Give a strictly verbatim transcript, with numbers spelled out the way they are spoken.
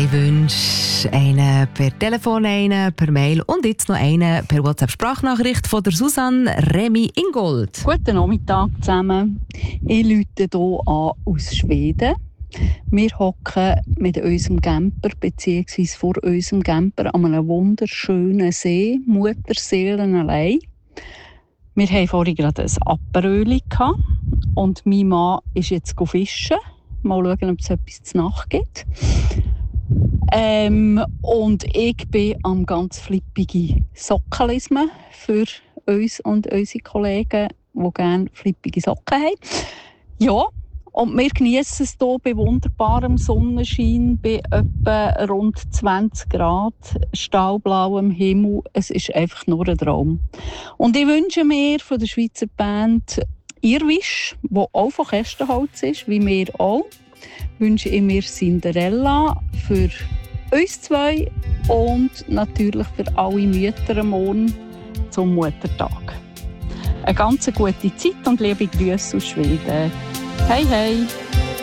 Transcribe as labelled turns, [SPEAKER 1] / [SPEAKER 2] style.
[SPEAKER 1] Gute Wünsche, einen per Telefon, einen per Mail und jetzt noch einen per WhatsApp-Sprachnachricht von der Susanne Remy Ingold.
[SPEAKER 2] Guten Nachmittag zusammen. Ich rufe hier an aus Schweden. Wir hocken mit unserem Camper bzw. vor unserem Camper an einem wunderschönen See, Mutterseelen allein. Wir hatten vorhin gerade ein Aperöli und mein Mann ist jetzt fischen. Mal schauen, ob es etwas zu Nacht gibt. Ähm, und ich bin am ganz flippige Sockenlismen für uns und unsere Kollegen, die gerne flippige Socken haben. Ja, und wir genießen es hier bei wunderbarem Sonnenschein, bei etwa rund zwanzig Grad, stahlblauem Himmel. Es ist einfach nur ein Traum. Und ich wünsche mir von der Schweizer Band Irwisch, die auch von Kästenholz ist, wie wir auch, wünsche ich mir Cinderella für uns zwei und natürlich für alle Mütter morgen zum Muttertag. Eine ganz gute Zeit und liebe Grüße aus Schweden. Hey, hey!